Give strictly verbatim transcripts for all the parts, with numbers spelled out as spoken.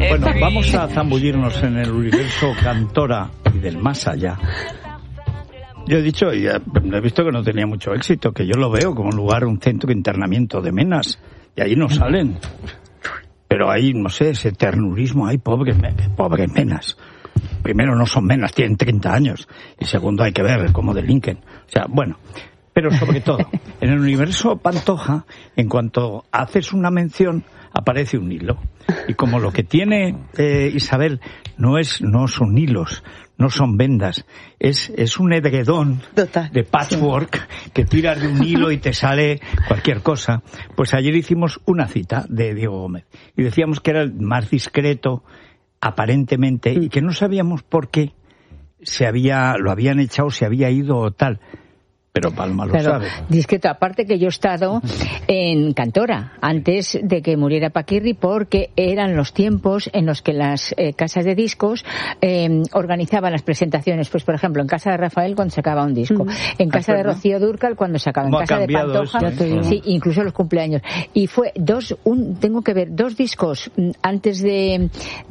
Bueno, vamos a zambullirnos en el universo Cantora y del más allá. Yo he dicho, y he visto que no tenía mucho éxito, que yo lo veo como un lugar, un centro de internamiento de menas, y ahí no salen. Pero hay, no sé, ese ternurismo, hay pobres, pobres menas. Primero, no son menas, tienen treinta años, y segundo, hay que ver cómo delinquen. O sea, bueno, pero sobre todo, en el universo Pantoja, en cuanto haces una mención, aparece un hilo. Y como lo que tiene eh, Isabel no es no son hilos, no son vendas, es es un edredón Total. de patchwork sí. que tiras de un hilo y te sale cualquier cosa. Pues ayer hicimos una cita de Diego Gómez y decíamos que era el más discreto aparentemente y que no sabíamos por qué se había lo habían echado, se había ido o tal. Pero Palma lo claro, sabe. Discreto, aparte que yo he estado en Cantora antes de que muriera Paquirri, porque eran los tiempos en los que las eh, casas de discos eh, organizaban las presentaciones. Pues, por ejemplo, en casa de Rafael cuando sacaba un disco, mm. en casa de Rocío Dúrcal cuando sacaba, en casa de Pantoja, esto, ¿eh? sí, incluso los cumpleaños. Y fue dos, un, tengo que ver, dos discos antes de,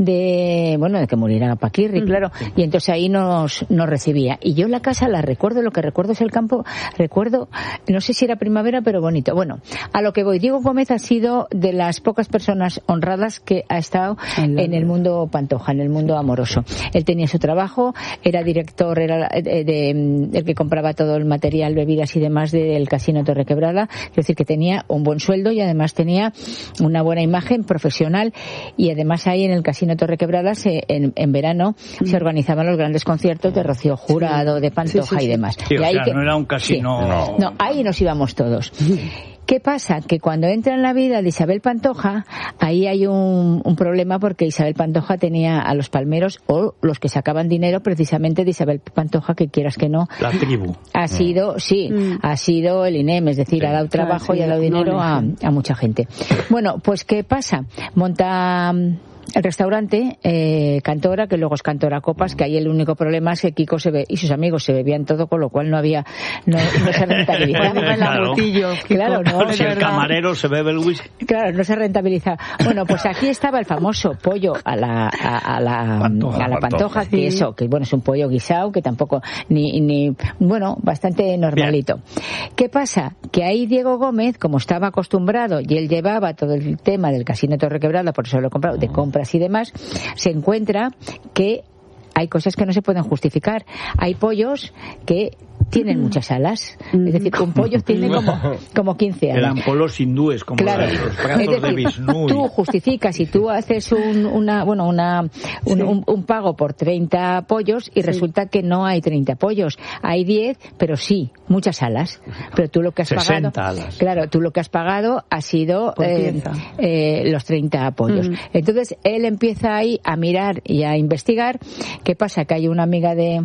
de bueno, de que muriera Paquirri, mm. claro, y entonces ahí nos, nos recibía. Y yo la casa la recuerdo, lo que recuerdo es el campo. Recuerdo, no sé si era primavera, pero bonito. Bueno, a lo que voy, Diego Gómez ha sido de las pocas personas honradas que ha estado en el mundo Pantoja, en el mundo amoroso. Él tenía su trabajo, era director, era de, de, el que compraba todo el material, bebidas y demás del Casino Torrequebrada. Es decir, que tenía un buen sueldo y además tenía una buena imagen profesional. Y además ahí en el Casino Torrequebrada, se, en, en verano, mm. se organizaban los grandes conciertos de Rocío Jurado, de Pantoja sí, sí, sí. y demás. Sí, y o ahí sea, que, no era un casino. Sí. No. no, ahí nos íbamos todos. ¿Qué pasa? Que cuando entra en la vida de Isabel Pantoja, ahí hay un, un problema porque Isabel Pantoja tenía a los palmeros o los que sacaban dinero precisamente de Isabel Pantoja, que quieras que no. La tribu. Ha sido, sí, mm. ha sido el I N E M, es decir, sí. ha dado trabajo ah, sí, y ha dado dinero no, a, a mucha gente. Bueno, pues ¿qué pasa? Monta el restaurante eh, Cantora, que luego es Cantora Copas, que ahí el único problema es que Kiko se be, y sus amigos se bebían todo, con lo cual no había no, no se rentabilizaba. claro, claro no, si el camarero se bebe el whisky. Claro, no se rentabilizaba. Bueno, pues aquí estaba el famoso pollo a la a, a la Pantoja, a la Pantoja, Pantoja que sí. eso, que bueno, es un pollo guisado, que tampoco ni ni bueno, bastante normalito. Bien. ¿Qué pasa? Que ahí Diego Gómez, como estaba acostumbrado y él llevaba todo el tema del Casino Torrequebrada, por eso lo he comprado, de compras y demás, se encuentra que hay cosas que no se pueden justificar. Hay pollos que tienen muchas alas. Es decir, un pollo tiene como, como quince alas. Eran pollos hindúes, como claro. los brazos de Vishnu. Tú justificas y tú haces un, una, bueno, una, un, sí. un, un pago por treinta pollos y sí. resulta que no hay treinta pollos. Hay diez, pero sí, muchas alas. Pero tú lo que has sesenta pagado. Alas. Claro, tú lo que has pagado ha sido eh, eh, los treinta pollos. Mm. Entonces, él empieza ahí a mirar y a investigar. ¿Qué pasa? Que hay una amiga de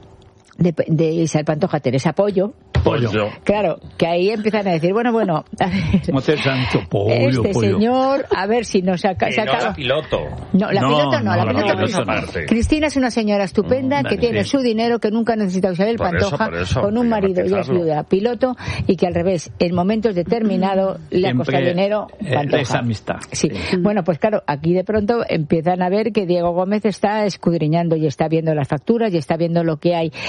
de, de Isabel Pantoja, Teresa Pollo. Pollo. Claro, que ahí empiezan a decir, bueno, bueno, a ver, ¿cómo te santo? Pollo, este pollo. señor, a ver si nos saca... Y no la piloto. No, la no, piloto no, no la, la piloto, piloto no. no. Cristina es una señora estupenda mm, que tiene sí. su dinero, que nunca ha necesitado Isabel por Pantoja, eso, eso, con un marido y es viuda, piloto, y que al revés, en momentos determinados le ha costado dinero Pantoja. Esa amistad. Sí. sí. Bueno, pues claro, aquí de pronto empiezan a ver que Diego Gómez está escudriñando y está viendo las facturas y está viendo lo que hay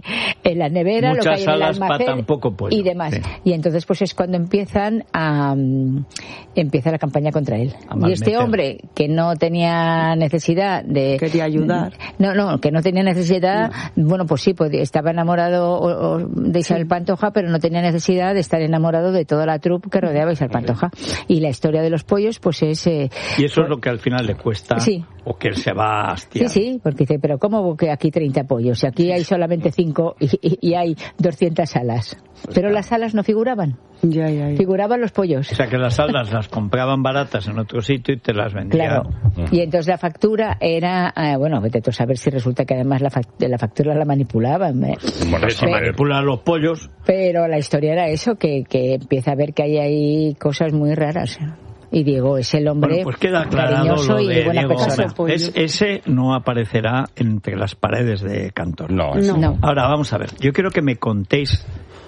en la nevera, muchas lo que hay en el almacén para tan poco pollo. Y demás. Sí. Y entonces pues es cuando empiezan a um, empieza la campaña contra él. Y este hombre que no tenía necesidad de quería ayudar. No, no, que no tenía necesidad, no. bueno, pues sí, pues estaba enamorado o, o de Isabel sí. Pantoja, pero no tenía necesidad de estar enamorado de toda la troupe que rodeaba a Isabel Pantoja. Y la historia de los pollos pues es eh, y eso pues, es lo que al final le cuesta sí. o que él se va a hastiar. Sí, sí, porque dice, pero ¿cómo que aquí treinta pollos? Si aquí hay solamente cinco y, y, y hay doscientas alas. Pues pero claro. las alas no figuraban. Ya, ya, ya. Figuraban los pollos. O sea que las alas las compraban baratas en otro sitio y te las vendían. Claro. Y entonces la factura era, eh, bueno, vete tú a saber si resulta que además la, fact- la factura la manipulaban. Eh. Bueno, se manipulan los pollos. Pero la historia era eso, que, que empieza a ver que hay ahí cosas muy raras. Y Diego es el hombre bueno, pues queda aclarado lo y de buena Diego persona. Es, ese no aparecerá entre las paredes de Cantor. No, no. no. Ahora vamos a ver. Yo quiero que me contéis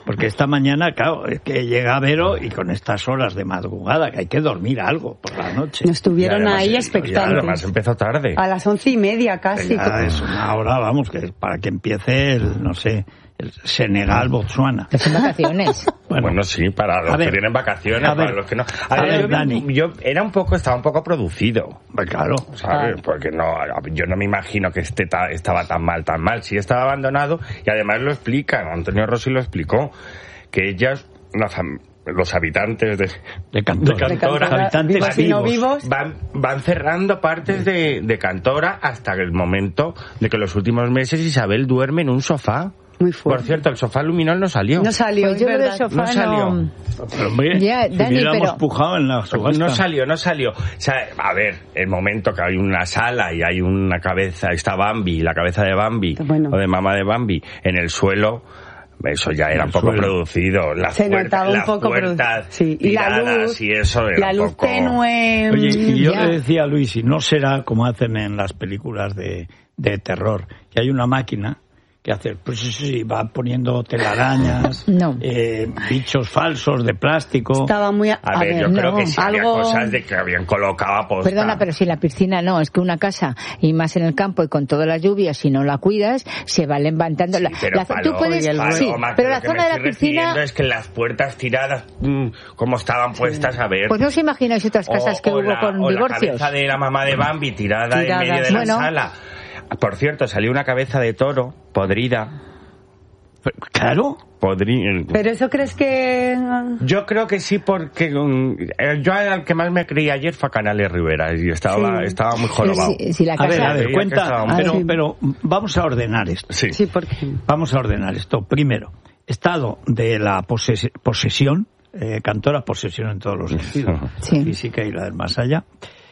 Porque esta mañana, claro, es que llega Vero y con estas horas de madrugada, que hay que dormir algo por la noche. Nos estuvieron además, ahí y expectantes. además empezó tarde. A las once y media casi. Ya es una hora, vamos, que es para que empiece el, no sé, el Senegal, Botsuana. Que son vacaciones. Bueno, bueno, sí, para los ver, que tienen vacaciones, a para ver, los que no. a ver, yo, Dani. yo era un poco, estaba un poco producido. Pues claro. ¿Sabes? Porque no, yo no me imagino que este ta, estaba tan mal, tan mal. Sí estaba abandonado y además lo explican, Antonio Rossi lo explicó, que ellas, las, los habitantes de, de Cantora, de Cantora, de habitantes vivos y no vivos, van, van cerrando partes de, de Cantora hasta el momento de que los últimos meses Isabel duerme en un sofá. Muy fuerte. Por cierto, el sofá luminol no salió. No salió, Pues yo es lo del verdad. sofá No salió. no... Pero, hombre, Ya, si Dani, hubiéramos pero- pujado en la subasta. No salió, no salió. O sea, a ver, el momento que hay una sala y hay una cabeza, está Bambi, la cabeza de Bambi, Bueno. o de mamá de Bambi, en el suelo, eso ya era El un poco suelo. producido. Las Se puertas, notaba un las poco puertas produ- sí. Y la tiradas luz, y eso era la un luz poco... tenue. Oye, y yo Ya. le decía a Luis, y no será como hacen en las películas de, de terror, que hay una máquina que hace, pues sí, sí, va poniendo telarañas, No. eh, bichos falsos de plástico. Estaba muy... A, A, ver, yo no, creo que sí había algo- cosas de que habían colocado a posta. Perdona, pero si la piscina no, es que una casa, y más en el campo y con todas las lluvias, si no la cuidas, se va levantando. Sí, la, pero la- Paloma, tú puedes, Paloma, sí, que pero lo la que me zona de la estoy piscina, refiriendo es que las puertas tiradas, mm, como estaban puestas, a ver... pues no os imagináis otras casas o, que o hubo la, con o divorcios. la cabeza de la mamá de Bambi tirada Tirada. en medio de la Bueno. sala. Por cierto, salió una cabeza de toro podrida. Pero, claro. Podri- Pero eso crees que... Yo creo que sí, porque um, eh, yo al que más me creí ayer fue a Canales Rivera y estaba, Sí. estaba muy jorobado. Si, si la A casa, ver, a ver, Veía que cuenta, estaba muy- pero, Ah, sí. pero vamos a ordenar esto. Sí. Sí, porque... Vamos a ordenar esto. Primero, estado de la poses- posesión, eh, Cantora, posesión en todos los sentidos, Sí. la física y la del más allá,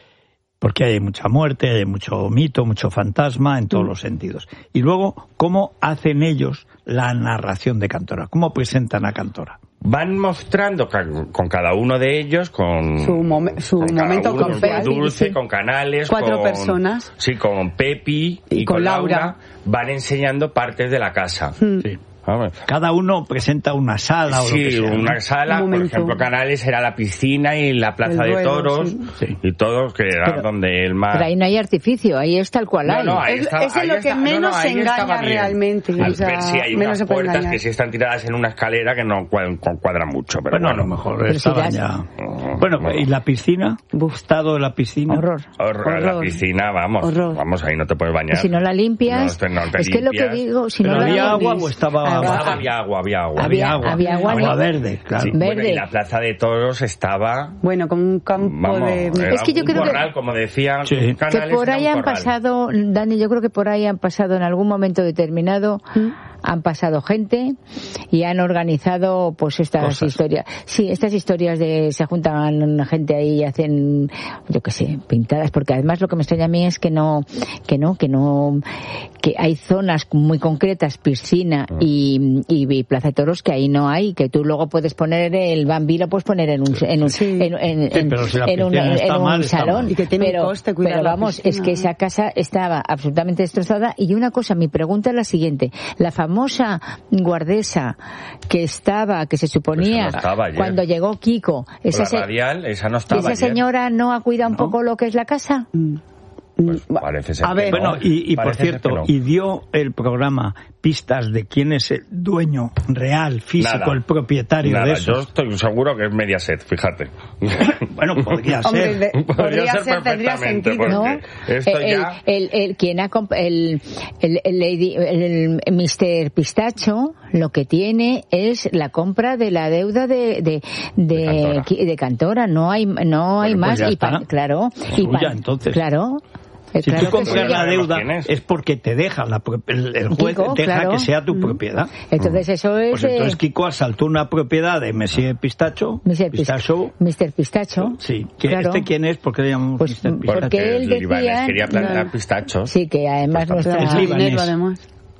porque hay mucha muerte, hay mucho mito, mucho fantasma en todos los sentidos. Y luego, ¿cómo hacen ellos la narración de Cantora? ¿Cómo presentan a Cantora? Van mostrando ca- con cada uno de ellos, con Su momen- su con cada momento uno, con Pepi, Dulce, sí. con Canales, Cuatro con- personas. Sí, con Pepi y, Y con, con Laura. Laura. Van enseñando partes de la casa. Mm. Sí. Vamos. Cada uno presenta una sala o lo que Sí, sea, ¿no? una sala, Un por momento. ejemplo, Canales era la piscina y la plaza El de ruedo, toros sí. Sí. y todos, que era Pero- donde el más... pero ahí no hay artificio, ahí es tal cual No, hay. no, ahí Es- estaba- es en ahí lo que está- no, menos no, ahí se engaña estaba bien. realmente, Al o sea, ver, sí, hay menos unas se puede puertas engañar. que sí están tiradas en una escalera que no cuadran, cuadran mucho, pero Bueno, a bueno. lo mejor Pero si estaban ya- ya... Mm, Bueno, bueno. ¿y la piscina? ¿Estado de la piscina? Horror. Horror, la Horror. piscina, vamos, Horror. vamos, ahí no te puedes bañar. Si no la limpias, No, no te es que lo que limpias. digo, si ¿Pero no la había limpias- agua o estaba Agua. abajo? Había agua, había agua. Había- agua. había agua, Agua ¿no? verde, claro. Sí, bueno, Verde. y la plaza de toros estaba... Bueno, con un campo Vamos, de... era Es que yo un creo que- corral, como decían Sí. que Canales, por era ahí un han corral. pasado, Dani, yo creo que por ahí han pasado en algún momento determinado, han pasado gente y han organizado pues estas Cosas. historias. Sí, estas historias de se juntan gente ahí y hacen, yo qué sé, pintadas, porque además lo que me extraña a mí es que no, que no, que no, que hay zonas muy concretas, piscina y, y, y plaza de toros, que ahí no hay, que tú luego puedes poner el Bambi, lo puedes poner en un, en un, Sí. en, en- Sí, en- pero si la en un, piscina está en un mal, está salón. mal. Y que tiene un pero, coste cuidar pero la vamos, piscina, es que ¿no? esa casa estaba absolutamente destrozada. Y una cosa, mi pregunta es la siguiente: la famosa guardesa que estaba, que se suponía Pues no estaba ayer. cuando llegó Kiko, esa, La se- radial, esa no estaba esa ayer. señora no ha cuidado un No. poco lo que es la casa. Mm. Pues Mm, parece ser a que ver, no. Bueno, y, y por Parece ser cierto, que no. y dio el programa pistas de quién es el dueño real, físico, Nada. el propietario Nada, de yo eso. estoy seguro que es Mediaset, fíjate. Bueno, podría Hombre, ser. de- podría ser, tendría perfectamente, sentido. porque ¿No? esto el, ya... el, el- quien ha comp- el, el, el, lady- el, el mister Pistacho lo que tiene es la compra de la deuda de de, de, De Cantora. qui- de Cantora. No hay no hay Bueno, pues más ya y pa- está. claro Es y suya, entonces. claro. Eh, Si claro tú que compras sí. la Sabemos deuda quién es. es porque te deja, la, pro- el, el juez Kiko, deja claro. que sea tu propiedad. Entonces eso es Pues entonces de Kiko asaltó una propiedad de Monsieur Pistacho. mister Pistacho. mister Pistacho. Sí. ¿Que Claro. ¿Este quién es? ¿Por qué le llamamos Pues, mister Pistacho? porque él el libanés decía- quería plantar no. pistachos. Sí, que además Pues nuestra Es libanés. dinero, además. Mm.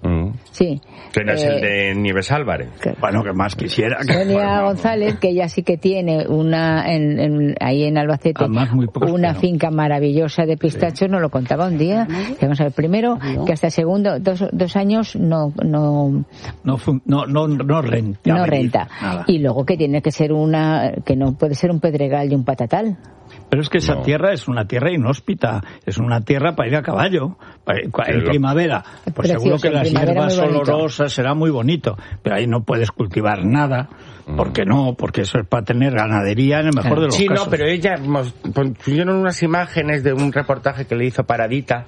Sí. Que no es Eh, el de Nieves Álvarez. que- Bueno, que más quisiera. Que Sonia fuera, González, que ella sí que tiene una en, en- ahí en Albacete Además, muy próspero. una finca maravillosa de pistachos, nos lo contaba un día. Que vamos a ver, primero, que hasta segundo, dos, dos años no no No, fun- no, no, no renta. no renta. Nada. Y luego que tiene que ser una, que no puede ser un pedregal y un patatal. Pero es que esa No. tierra es una tierra inhóspita, es una tierra para ir a caballo. Para ir- en lo- primavera, pues Precioso, seguro que en las primavera hierbas muy bonito. olorosas será muy bonito, pero ahí no puedes cultivar nada. ¿Por qué no? Porque eso es para tener ganadería en el mejor Claro. de los Sí, casos. no, pero ella mos- pusieron unas imágenes de un reportaje que le hizo Paradita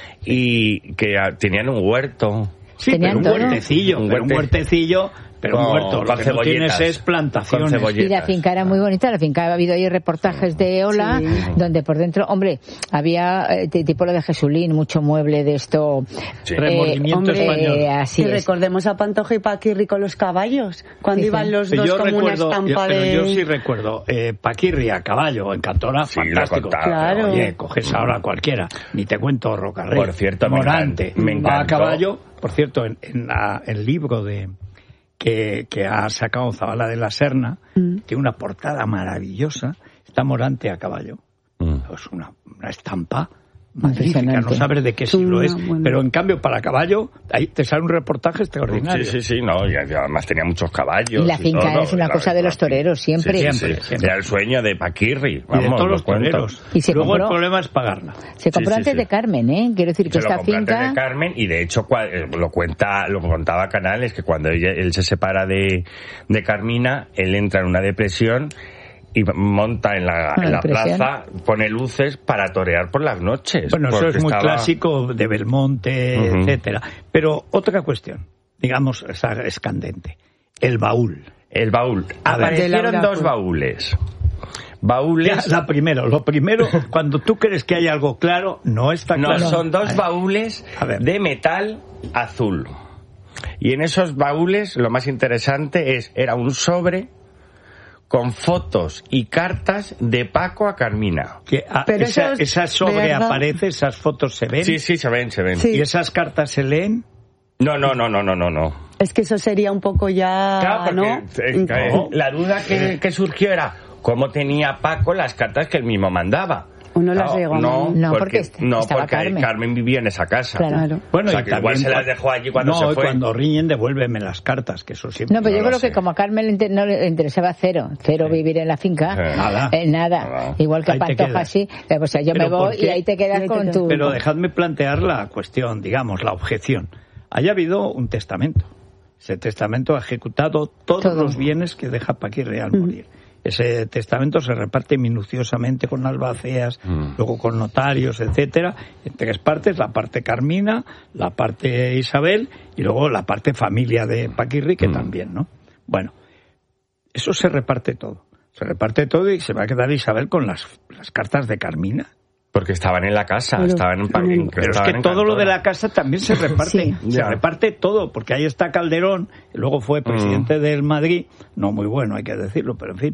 y que ah, tenían un huerto. Sí, Tenían pero un todo. huertecillo, Un pero un huerte- huertecillo, pero un Con- huerto. Lo con que no cebolletas. tienes es plantaciones. Con cebolletas. Y la finca era muy bonita, la finca ha habido ahí reportajes de Ola, Sí. donde por dentro, hombre, había eh, t- tipo lo de Jesulín, mucho mueble de esto. Sí. Remordimiento hombre, español. eh, así Y es. recordemos a Pantoja y Paquirri con los caballos, cuando Sí, iban sí. los Pero dos yo como recuerdo, una estampa yo, pero de... yo sí recuerdo, eh, Paquirri a caballo en Cantora, Sí, lo fantástico. contaba. Claro. Oye, coges ahora a cualquiera, ni te cuento Rocarrey. Por cierto, me Morante, encan- me va a encantó. caballo, por cierto, en, en la- el libro de que, que ha sacado Zabala de la Serna, Mm. tiene una portada maravillosa, está Morante a caballo. Mm. Es una, una estampa magnífica, Impresionante. no sabes de qué Sí, siglo es, bueno. pero en cambio para caballo, ahí te sale un reportaje extraordinario. Sí, sí, sí, no, y además tenía muchos caballos. Y la finca todo, es una la cosa de verdad. los toreros, siempre. Sí, sí, Siempre, sí. siempre. Era el sueño de Paquirri. Y de Vamos, todos lo los cuento. toreros. Y se Luego compró- el problema es pagarla. Se compró Sí, sí, antes sí. de Carmen, ¿eh? Quiero decir que Se lo esta compró antes finca... de Carmen y de hecho cua- eh, lo cuenta, lo contaba Canales, que cuando ella- él se separa de, de Carmina, él entra en una depresión y monta en la, Una en la depresión. plaza, pone luces para torear por las noches. Bueno, eso porque es muy estaba- clásico de Belmonte, Ujú. etcétera. Pero otra cuestión, digamos, esa es candente. El baúl. El baúl. A ver, Aparecieron de Laura, dos pues. baúles. Ya, Baúles. la primero, lo primero, cuando tú crees que hay algo claro, no está No, claro. son dos A ver. baúles A ver. de metal azul. Y en esos baúles, lo más interesante es, era un sobre con fotos y cartas de Paco a Carmina. Que, ah, Pero esa, eso es esa sobre verdad. aparece, esas fotos se ven, Sí, sí, se ven, se ven. Sí. y esas cartas se leen. No, no, no, no, no, no, no. Es que eso sería un poco ya, Claro, porque ¿no? eh, eh, No. la duda que, que surgió era cómo tenía Paco las cartas que él mismo mandaba. ¿O no las Claro, llegó a no, mandar? No, porque porque, est- no, estaba porque Carmen. Carmen vivía en esa casa. Claro. Bueno, O sea, y que igual también se las cua- dejó allí cuando no, se fue. cuando riñen, devuélveme las cartas, que eso siempre. No, pero No yo lo creo sé. que como a Carmen le inter- no le interesaba cero, cero vivir en la finca, Eh, nada. eh, nada. Nada. Igual que a Ahí te Pantoja quedas. sí, eh, o sea, yo Pero me ¿por voy y qué? ahí te quedas Ahí te con quedas. tu... Pero dejadme plantear la cuestión, digamos, la objeción. Haya habido un testamento. Ese testamento ha ejecutado todos Todo. los bienes que deja Paquirri al morir. Ese testamento se reparte minuciosamente con albaceas, Mm. luego con notarios, etcétera, en tres partes: la parte Carmina, la parte Isabel y luego la parte familia de Paquirri, que Mm. también, ¿no? Bueno, eso se reparte todo. Se reparte todo y se va a quedar Isabel con las, las cartas de Carmina. Porque estaban en la casa, Pero- estaban en, pa- en- Pero es estaban que en todo lo Cantora. de la casa también se reparte. Sí. Se Ya. reparte todo, porque ahí está Calderón, que luego fue presidente Mm. del Madrid, no muy bueno, hay que decirlo, pero en fin.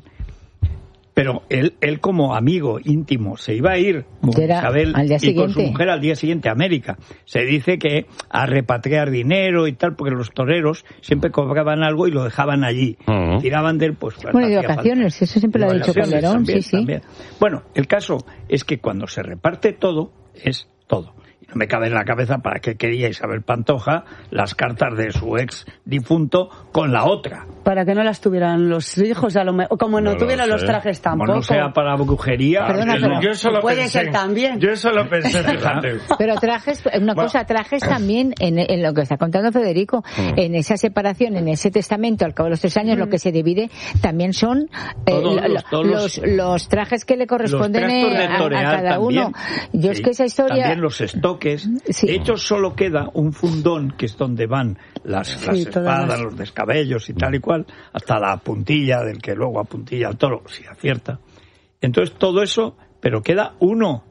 Pero él, él como amigo íntimo se iba a ir con Era Isabel al día y con su siguiente. mujer al día siguiente a América. Se dice que a repatriar dinero y tal, porque los toreros siempre cobraban algo y lo dejaban allí. Mm. Tiraban de él, pues... Bueno, y de hacía vacaciones, falta. eso siempre De lo ha dicho vacaciones Calderón, también, sí, sí. también. Bueno, el caso es que cuando se reparte todo, es todo. Y no me cabe en la cabeza para qué quería Isabel Pantoja las cartas de su ex difunto con la otra. Para que no las tuvieran los hijos, a lo mejor. Como no, No lo tuvieron los sé. trajes Como tampoco. no sea para brujería... Perdona, que pero- no. Yo solo Puede pensé, ser también. Yo solo pensé, fíjate. Pero trajes, una Bueno. cosa, trajes también, en, en lo que está contando Federico, Mm. en esa separación, en ese testamento, al cabo de los tres años, lo que se divide también son eh, Todos lo- los- todos los, los- los trajes que le corresponden Los tractos eh, de a, a torear cada uno. también. Yo es Sí, que esa historia... También los estoques. Sí. De hecho, solo queda un fundón, que es donde van las, Sí, las todas espadas, las- los descabellos y tal y cual, hasta la puntilla del que luego apuntilla al toro, si acierta. Entonces, todo eso, pero queda uno.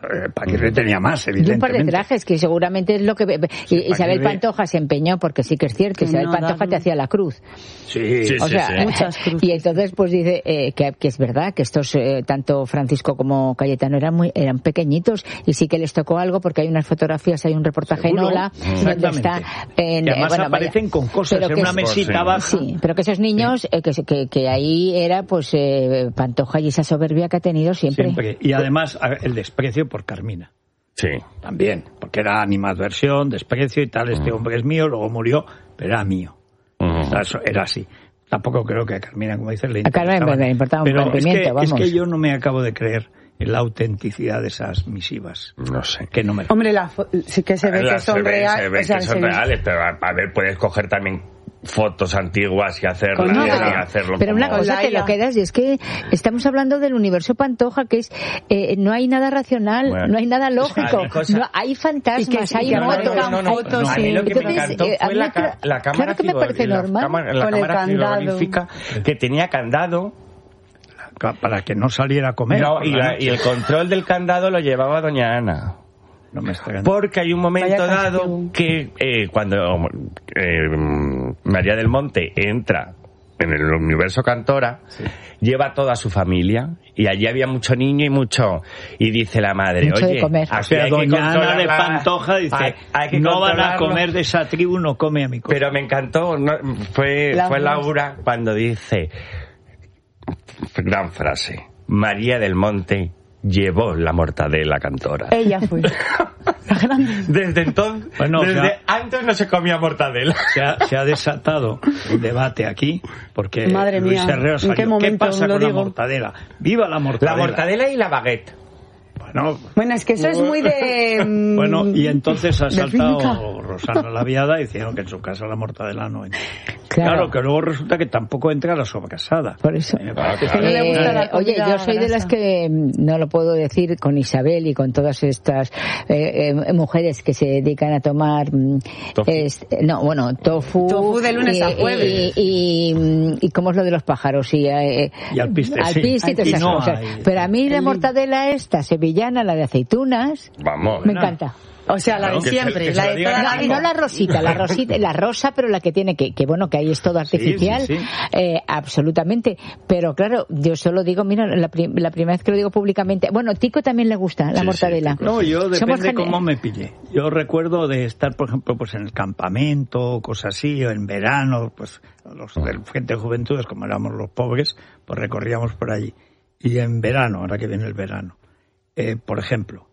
Paquirri tenía más, evidentemente. Y un par de trajes, que seguramente es lo que... Sí, Isabel Paquirri... Pantoja se empeñó, porque sí que es cierto, Que Isabel no Pantoja da... te hacía la cruz. Sí, sí, o sea, sí. Muchas cruces. Y entonces pues dice eh, que, que es verdad, que estos, eh, tanto Francisco como Cayetano eran muy eran pequeñitos, y sí que les tocó algo, porque hay unas fotografías, hay un reportaje Seguro. en Ola, donde está... En, y además eh, bueno, aparecen vaya, con cosas en una es, mesita baja. Sí, pero que esos niños, sí. eh, que, que, que ahí era pues eh, Pantoja y esa soberbia que ha tenido siempre. Siempre. Y además el desprecio por Carmina. Sí. También, porque era animadversión, desprecio y tal, este hombre es mío, luego murió, pero era mío. Uh-huh. O sea, eso era así. Tampoco creo que a Carmina, como dices, le a Carmen le importaba un pero es que, vamos. es que yo no me acabo de creer en la autenticidad de esas misivas. No sé. Que no me... Hombre, la fo- sí que se ve La- que son se ve, reales. se ve o sea, que son se ve- reales, pero a, a ver, puedes coger también fotos antiguas y hacerlas Con y nada. hacerlo pero como... una cosa te lo quedas, y es que estamos hablando del universo Pantoja, que es eh, no hay nada racional, Bueno, no hay nada lógico, hay cosa- no, hay fantasmas, Y que- hay y que motos, aparezcan no, no, no, fotos, no, a mí sí. lo que me Entonces, encantó eh, a fue mí la, me ca- tra- la cámara claro que me parece frigor- la normal. cámara- la Con el cámara candado. frigorífica que tenía candado. Para que no saliera a comer. No, por y, la la- noche. y el control del candado lo llevaba doña Ana. No me extraña. Porque hay un momento Vaya dado castigo. que eh, cuando eh, María del Monte entra en el universo Cantora, sí. lleva toda su familia y allí había mucho niño y mucho, y dice la madre, mucho oye, de comer. O sea, doña Ana de Pantoja dice, hay, hay que no van a controlarlo. comer de esa tribu, no come a mi cosa. Pero me encantó, no, fue, La fue voz. Laura cuando dice, gran frase, María del Monte llevó la mortadela Cantora. Ella fue. La grande. Desde entonces, Bueno, desde o sea, antes no se comía mortadela. Se ha, se ha desatado un debate aquí, porque Madre Luis mía, Herrero ¿en salió, qué momento pasa lo con la digo? mortadela? ¡Viva la mortadela! La mortadela y la baguette. Bueno, Bueno, es que eso es muy de... mm, bueno, y entonces ha de saltado finca. Rosana Laviada diciendo que en su casa la mortadela no entra. Claro. Claro, que luego resulta que tampoco entra la sobrasada. Por eso. Me parece Que no le gusta la Eh, oye, comida yo soy de las grasa. que mm, no lo puedo decir con Isabel y con todas estas eh, eh, mujeres que se dedican a tomar mm, Tofu. es- no, bueno, tofu, Tofu de lunes y, a jueves. y, y, mm, y cómo es lo de los pájaros y, eh, Y alpiste, sí. alpiste y todas esas Quinoa cosas. y- Pero a mí la El- mortadela esta sevillana, la de aceitunas, Vamos. me encanta. O sea, la Claro, de que se- siempre, que se la lo de digan toda la a No, vida. no la rosita, la rosita, la rosa, pero la que tiene que, que bueno, que ahí es todo artificial, sí, sí. Eh, absolutamente. Pero claro, yo solo digo, mira, la, prim- la primera vez que lo digo públicamente, bueno, Tico también le gusta la Sí, mortadela. sí, No, yo Somos depende gene- cómo me pille. Yo recuerdo de estar, por ejemplo, pues en el campamento, cosas así, o en verano, pues los del Frente de Juventudes, como éramos los pobres, pues recorríamos por allí. Y en verano, ahora que viene el verano, eh, por ejemplo,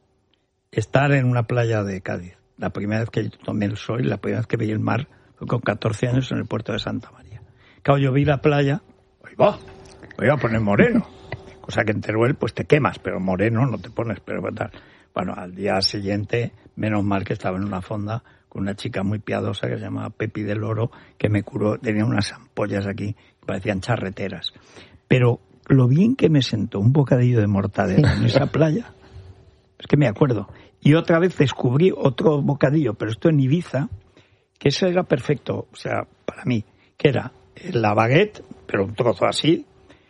estar en una playa de Cádiz. La primera vez que yo tomé el sol, la primera vez que vi el mar, fue con catorce años en el puerto de Santa María. Claro, yo vi la playa, ¡ay, va! Me iba a poner moreno. Cosa que en Teruel, pues te quemas, pero moreno no te pones, pero tal. Bueno, al día siguiente, menos mal que estaba en una fonda con una chica muy piadosa que se llamaba Pepi del Oro, que me curó, tenía unas ampollas aquí, que parecían charreteras. Pero lo bien que me sentó un bocadillo de mortadela en esa playa, es que me acuerdo. Y otra vez descubrí otro bocadillo, pero esto en Ibiza, que ese era perfecto, o sea, para mí, que era la baguette, pero un trozo así,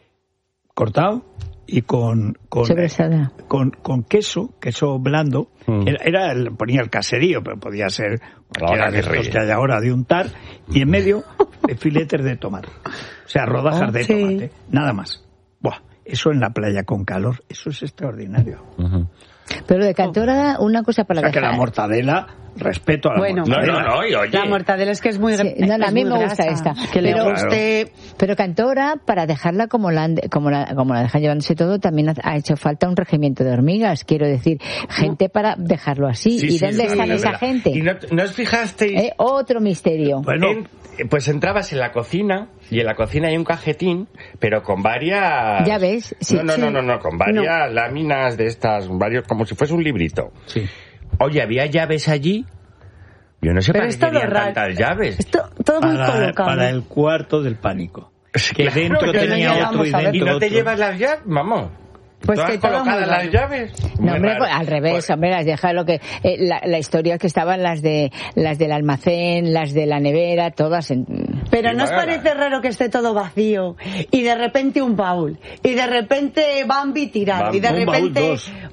cortado, y con con, Sobrasada. con, con queso, queso blando, Mm. era, era el, ponía el caserío, pero podía ser cualquiera Ahora de que estos ríe. que hay ahora de untar, y en medio eh, filetes de tomate, o sea, rodajas Oh, de sí. tomate, nada más. Buah, eso en la playa con calor, eso es extraordinario. Uh-huh. Pero lo de Cantora, una cosa O para sea, que dejar. la mortadela, respeto a la Bueno. No, mortadela. no, no, y oye. La mortadela es que es muy... Sí, no, no, a es mí muy me gusta grasa. esta. Que le Pero- guste... Pero Cantora, para dejarla como la, han- como la, como la dejan llevándose todo, también ha, ha hecho falta un regimiento de hormigas. Quiero decir, gente para dejarlo así. Sí, ¿Y sí, dónde sí, están es esa verdad. gente? ¿Y no, no os fijasteis? Eh, Otro misterio. Bueno, En- pues entrabas en la cocina y en la cocina hay un cajetín, pero con varias... Llaves, sí, no, no, sí. no, no, no, con varias láminas de estas, varios, como si fuese un librito. sí. Oye, había llaves allí. Yo no sé Pero para es qué todo querían raro. tantas llaves. Esto, todo muy Para, colocado. para el cuarto del pánico. Que Claro, dentro que no tenía llegamos otro y a ver. dentro ¿Y no te otro. llevas las llaves? Vamos. Pues ¿Todas que todo colocadas muy las raro. llaves? No, Muy hombre, raro. pues, al revés, Pues- hombre, las deja lo que eh, la, la historia que estaban las de las del almacén, las de la nevera, todas en... Pero Sí, ¿no os vaya. parece raro que esté todo vacío? Y de repente un baúl. Y de repente Bambi tirado. Bambi. Y de Un baúl, repente... dos.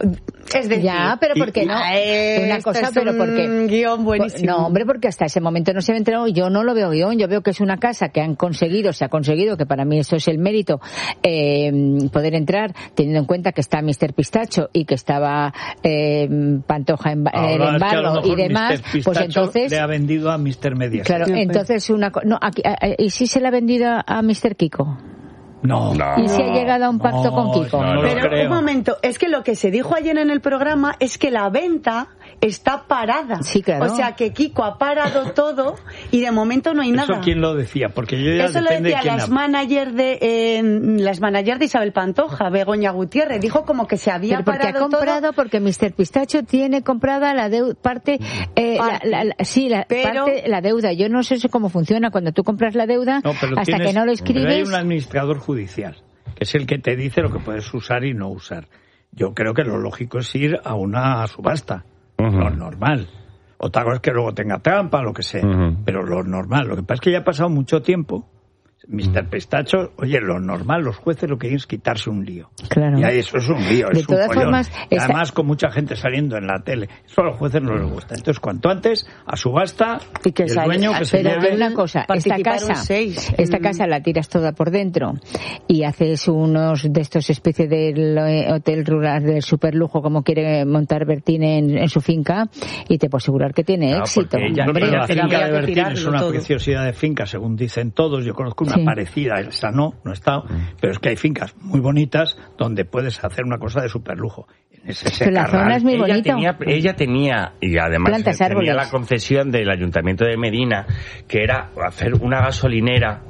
Es decir, ya, pero ¿por qué no? Eh, Una cosa, es pero un porque guión buenísimo. No, hombre, porque hasta ese momento no se me enteró. Yo no lo veo guión. Yo veo que es una casa que han conseguido, se ha conseguido, que para mí eso es el mérito, eh, poder entrar, teniendo en cuenta que está mister Pistacho y que estaba eh, Pantoja en, Ahora, en es que a lo Embalo mejor y demás, mister pues Pistacho entonces... le ha vendido a mister Mediaset. Claro, Sí, entonces una co- no, aquí, a- a- ¿y si se le ha vendido a mister Kiko? No. No. ¿Y si ha llegado a un pacto No, con Kiko? no, no lo Pero creo. un momento, es que lo que se dijo ayer en el programa es que la venta está parada. Sí, claro. O sea que Kiko ha parado todo y de momento no hay nada. ¿Eso quién lo decía? Porque yo ya Eso lo depende de decía quién las habla. managers de eh, las managers de Isabel Pantoja, Begoña Gutiérrez, dijo como que se había Pero porque ha parado comprado, todo. porque mister Pistacho tiene comprada la deuda, parte, eh, Parte. La, la- la- sí, la, Pero- parte, la deuda. Yo no sé eso cómo funciona cuando tú compras la deuda, No, pero hasta tienes- que no lo pero hay escribes. un administrador judicial, que es el que te dice lo que puedes usar y no usar. Yo creo que lo lógico es ir a una subasta, Ujú. lo normal. Otra cosa es que luego tenga trampa, lo que sea, Ujú. pero lo normal. Lo que pasa es que ya ha pasado mucho tiempo. mister Pistacho, oye, lo normal, los jueces lo que quieren es quitarse un lío. Claro. Y ahí eso es un lío, De es un todas follón. formas, Y esta- además con mucha gente saliendo en la tele. Eso a los jueces no les gusta. Entonces, cuanto antes, a subasta, Y que el sale- dueño que se Pero lleve... hay una cosa, esta participaron casa, seis. esta Mm. casa la tiras toda por dentro y haces unos de estos especie del eh, hotel rural del superlujo como quiere montar Bertín en, en su finca y te puedo asegurar que tiene Claro, éxito. porque ella- No, pero ella la tenía finca que de Bertín tirarlo es una todo. preciosidad de finca, según dicen todos. Yo conozco una Sí. parecida, esa no, no he estado, pero es que hay fincas muy bonitas donde puedes hacer una cosa de superlujo. En ese Pero la secarral. zona es muy ella bonito. tenía, ella tenía, y además Plantas, tenía árboles. la concesión del Ayuntamiento de Medina, que era hacer una gasolinera,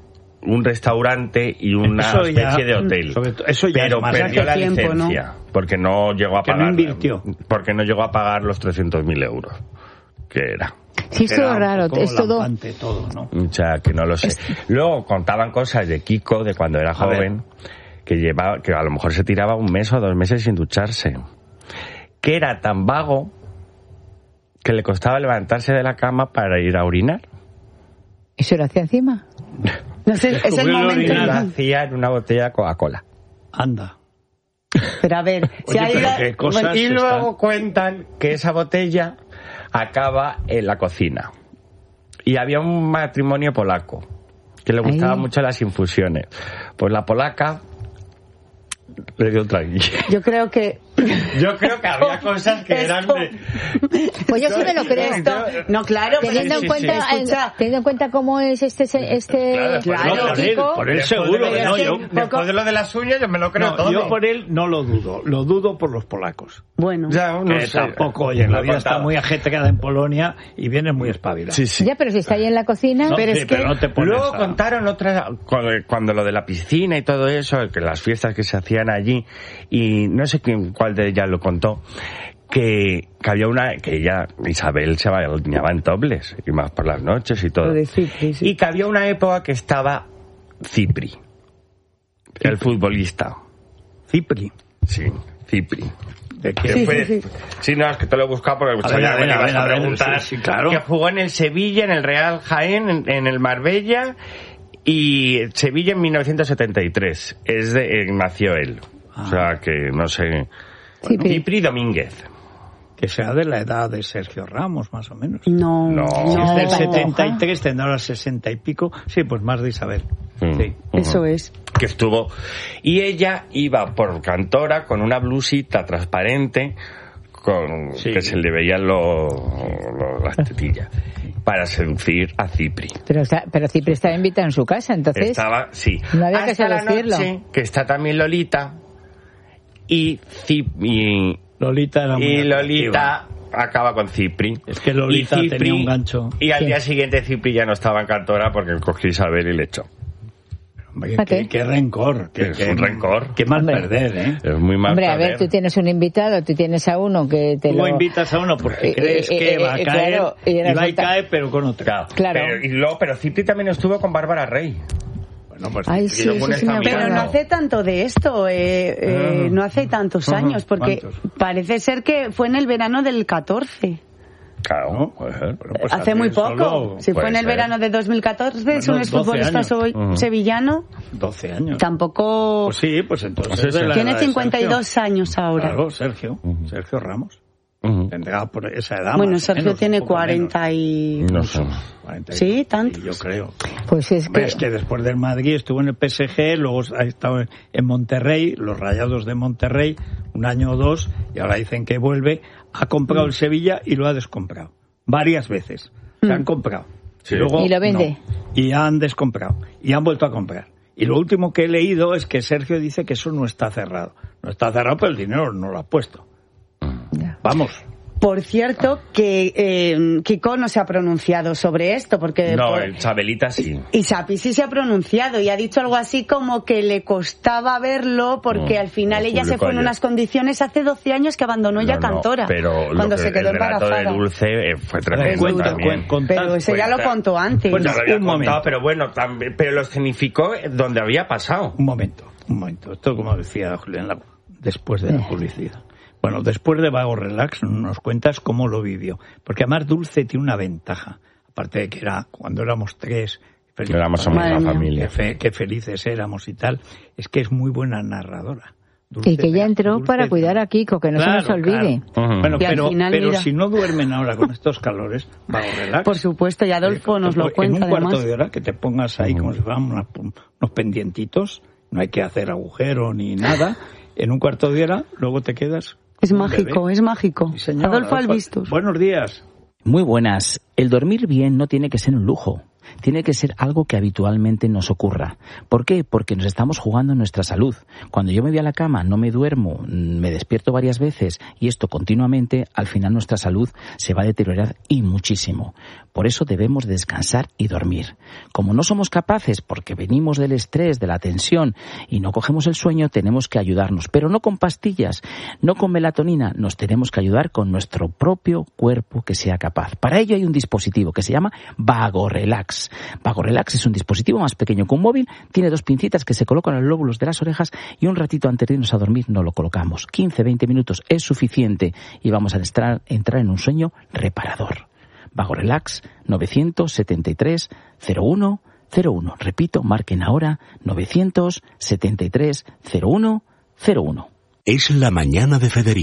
un restaurante y una Eso ya- especie de hotel. sobre todo- eso ya pero es más perdió hace la tiempo, licencia, porque no llegó a Que no pagar. invirtió. Porque no llegó a pagar los trescientos mil euros, que era. Sí, es Era todo un raro, poco es todo... lampante todo, ¿no? O sea, que no lo sé. Luego contaban cosas de Kiko, de cuando era A ver. joven, que llevaba, que a lo mejor se tiraba un mes o dos meses sin ducharse. Que era tan vago que le costaba levantarse de la cama para ir a orinar. ¿Eso lo hacía encima? No sé, es el Descubrió el momento. Y lo orinar. hacía en una botella de Coca-Cola. Anda. Pero a ver, si Oye, hay pero la- qué cosas Y están- luego cuentan que esa botella acaba en la cocina. Y había un matrimonio polaco que le gustaban Ahí. mucho las infusiones. Pues la polaca le dio un traguillo. yo creo que Yo creo que había cosas que eran Esto- de... Pues yo sí me lo creo. esto, no, claro, pero Teniendo sí, en sí, cuenta, sí. Escucha, teniendo en cuenta cómo es este este Claro, Claro, este por él, chico, por él Después seguro. de, No, que- yo, después de lo de las uñas yo me lo creo no, todo. yo por él no lo dudo. Lo dudo por los polacos. bueno, Ya, no que sé. tampoco, oye, la Lo vida está contaba. muy ajetreada en Polonia y vienen muy espabilados. Sí, sí. ya, pero si está ahí en la cocina, No, pero sí, es que pero no te pones Luego a- contaron otra, cuando, cuando lo de la piscina y todo eso, que las fiestas que se hacían allí, y no sé quién, cuál de ellas lo contó, que, que había una, que ella, Isabel, se bañaba en topless, y más por las noches y todo. Lo de Cipri, sí. Y que había una época que estaba Cipri, el futbolista. Cipri. Sí, Cipri. ¿De Que qué? Sí, fue- sí, sí. sí, no, es que te lo he buscado porque A sabía ver, a que me ver, a ibas ver, a a ver, preguntar. sí, sí, claro. Que jugó en el Sevilla, en el Real Jaén, en, en el Marbella, y Sevilla en mil novecientos setenta y tres. Es de, eh, nació él. Ah. O sea que, no sé... Cipri. Cipri Domínguez. Que sea de la edad de Sergio Ramos, más o menos. no, No. Si es del Pantoja. setenta y tres, tendrá ahora sesenta y pico. Sí, pues más de Isabel. Mm. Sí. eso es. Que estuvo... Y ella iba por Cantora con una blusita transparente, con Sí. que se le veían los, los- las tetillas, para seducir a Cipri. pero está, pero Cipri estaba invitado en su casa, entonces Estaba, sí. no había que Hasta la seducirlo. noche, que está también Lolita, y, Cip- y, Lolita era muy y atractiva. Lolita acaba con Cipri. Es que Lolita Y tenía un gancho. Y al Sí. día siguiente Cipri ya no estaba en Cantora porque cogió a Isabel y le echó. Hombre, Fíjate. qué, qué rencor. Qué, Es qué- un rencor. Qué mal Hombre. perder, ¿eh? Es muy mal Hombre, a saber. ver, tú tienes un invitado, tú tienes a uno que te Tú lo... invitas a uno porque Eh, crees eh, que eh, va a eh, caer claro, y y va y resulta- cae, pero con otra. Claro. Pero, y luego, pero Cipri también estuvo con Bárbara Rey. Bueno, pues Ay, y sí, luego eso un sí me esta Pero acuerdo. no mirando. hace tanto de esto, eh, eh, Ah. no hace tantos años, porque ¿Cuántos? parece ser que fue en el verano del catorce. Claro, ¿no? puede ser. Bueno, pues hace muy poco. solo, si fue en el ser. verano de dos mil catorce, Bueno, son los doce futbolistas años. hoy Uh-huh. sevillano. doce años. Tampoco. Pues sí, pues entonces... Pues sí, de la Tiene edad de cincuenta y dos Sergio. años ahora. Claro, Sergio. Uh-huh. Sergio Ramos. Uh-huh. Tendrá por esa edad. Bueno, más o Sergio menos, tiene un poco cuarenta y... No sé. menos. cuarenta y dos, Sí, tantos. yo creo. Pues es Hombre, que... es que después del Madrid estuvo en el P S G, luego ha estado en Monterrey, los Rayados de Monterrey, un año o dos, y ahora dicen que vuelve. Ha comprado Mm. el Sevilla y lo ha descomprado. Varias veces. Se han comprado. Sí. luego, Y lo vende. no. Y han descomprado. Y han vuelto a comprar. Y lo último que he leído es que Sergio dice que eso no está cerrado. No está cerrado, pero el dinero no lo ha puesto. Ya. Vamos. Por cierto, que eh, Kiko no se ha pronunciado sobre esto, porque... No, por- el Chabelita sí. Y Sapi sí se ha pronunciado y ha dicho algo así como que le costaba verlo porque No, al final lo ella se publicó fue en ayer. unas condiciones hace doce años que abandonó ya No, no, Cantora. pero lo cuando que- se quedó el relato embarazada. de Dulce eh, fue tremendo Cuenta, también. cuen- contad, Pero ese ya lo cuenta. contó antes. Bueno, Ya lo había un contado, momento. pero bueno, también, pero lo escenificó donde había pasado. Un momento, un momento. Esto, como decía Julián, la- después de la publicidad. Bueno, después de Vago Relax nos cuentas cómo lo vivió. Porque además Dulce tiene una ventaja. Aparte de que era cuando éramos tres, feliz- Éramos somos Madre una mía. familia. qué, fe- qué felices éramos y tal. Es que es muy buena narradora. Dulce, Y que ya entró Dulce- para cuidar a Kiko, que no Claro, se nos olvide. claro. Ujú. Bueno, Y al pero, final, pero mira. si no duermen ahora con estos calores, Vago Relax. Por supuesto, y Adolfo nos lo En un cuenta cuarto además. de hora que te pongas ahí como si fueran unas- unos pendientitos, no hay que hacer agujero ni nada. En un cuarto de hora, luego te quedas. Es un mágico, bebé. es mágico. Sí, señor, Adolfo Adolfo. Albistus. Buenos días. Muy buenas. El dormir bien no tiene que ser un lujo. Tiene que ser algo que habitualmente nos ocurra. ¿Por qué? Porque nos estamos jugando nuestra salud. Cuando yo me voy a la cama, no me duermo, me despierto varias veces y esto continuamente, al final nuestra salud se va a deteriorar y muchísimo. Por eso debemos descansar y dormir. Como no somos capaces, porque venimos del estrés, de la tensión y no cogemos el sueño, tenemos que ayudarnos. Pero no con pastillas, no con melatonina, nos tenemos que ayudar con nuestro propio cuerpo que sea capaz. Para ello hay un dispositivo que se llama Vago Relax. Vago Relax es un dispositivo más pequeño que un móvil, tiene dos pincitas que se colocan en los lóbulos de las orejas y un ratito antes de irnos a dormir nos lo colocamos. quince a veinte minutos es suficiente y vamos a entrar, entrar en un sueño reparador. Vago Relax nueve siete tres cero uno cero uno. Repito, marquen ahora nueve siete tres cero uno cero uno. Es la mañana de Federico.